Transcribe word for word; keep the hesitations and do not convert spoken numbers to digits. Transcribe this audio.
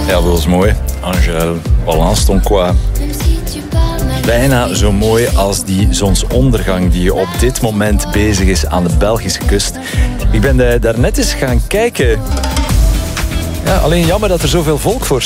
Ja, dat was mooi. Angèle Balance ton quoi. Bijna zo mooi als die zonsondergang die op dit moment bezig is aan de Belgische kust. Ik ben daar net eens gaan kijken. Ja, alleen jammer dat er zoveel volk voor